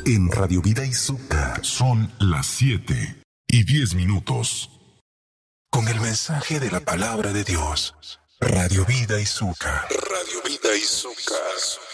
En Radio Vida Izuka son las 7:10. Con el mensaje de la palabra de Dios. Radio Vida Izuka. Radio Vida Izuka.